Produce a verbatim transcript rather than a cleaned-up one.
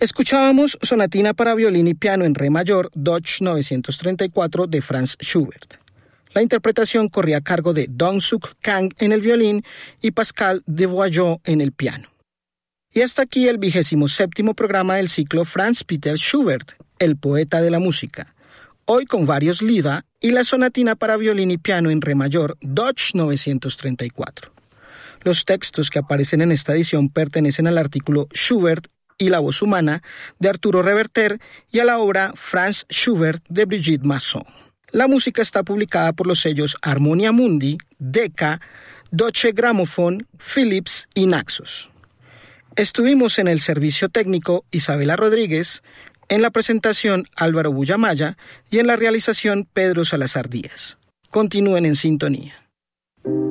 Escuchábamos Sonatina para violín y piano en re mayor, Deutsch novecientos treinta y cuatro de Franz Schubert. La interpretación corría a cargo de Dong-Suk Kang en el violín y Pascal Devoillot en el piano. Y hasta aquí el vigésimo séptimo programa del ciclo Franz Peter Schubert, el poeta de la música. Hoy con varios Lieder y la Sonatina para violín y piano en re mayor, Deutsch novecientos treinta y cuatro. Los textos que aparecen en esta edición pertenecen al artículo Schubert y la voz humana de Arturo Reverter y a la obra Franz Schubert de Brigitte Masson. La música está publicada por los sellos Harmonia Mundi, Decca, Deutsche Grammophon, Philips y Naxos. Estuvimos en el servicio técnico Isabela Rodríguez, en la presentación Álvaro Bullamaya y en la realización Pedro Salazar Díaz. Continúen en sintonía.